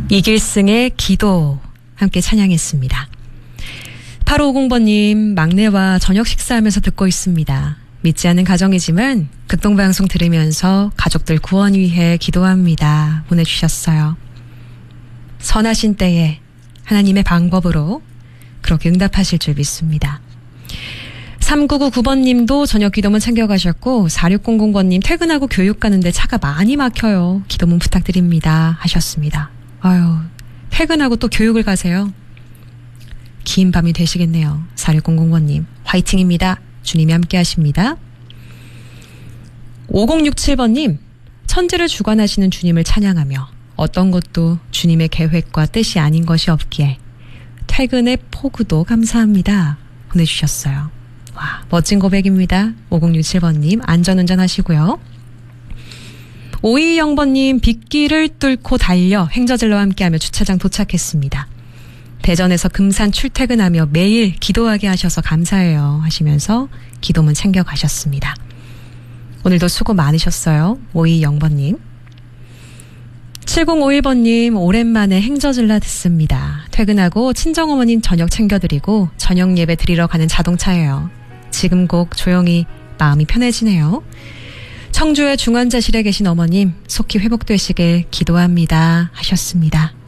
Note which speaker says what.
Speaker 1: 이길승의 기도 함께 찬양했습니다. 8550번님, 막내와 저녁 식사하면서 듣고 있습니다. 믿지 않는 가정이지만 극동방송 들으면서 가족들 구원 위해 기도합니다. 보내주셨어요. 선하신 때에 하나님의 방법으로 그렇게 응답하실 줄 믿습니다. 3999번님도 저녁 기도문 챙겨가셨고 4600번님 퇴근하고 교육 가는데 차가 많이 막혀요. 기도문 부탁드립니다 하셨습니다. 아유, 퇴근하고 또 교육을 가세요. 긴 밤이 되시겠네요. 4600번님 화이팅입니다. 주님이 함께 하십니다. 5067번님 천지를 주관하시는 주님을 찬양하며 어떤 것도 주님의 계획과 뜻이 아닌 것이 없기에 퇴근의 포구도 감사합니다 보내주셨어요. 와, 멋진 고백입니다. 5067번님 안전운전 하시고요. 5220번님 빗길을 뚫고 달려 행저질러와 함께하며 주차장 도착했습니다. 대전에서 금산 출퇴근하며 매일 기도하게 하셔서 감사해요 하시면서 기도문 챙겨가셨습니다. 오늘도 수고 많으셨어요. 5220번님. 7051번님 오랜만에 행저질러 듣습니다. 퇴근하고 친정어머님 저녁 챙겨드리고 저녁 예배 드리러 가는 자동차예요. 지금 곡 조용히 마음이 편해지네요. 청주의 중환자실에 계신 어머님 속히 회복되시길 기도합니다 하셨습니다.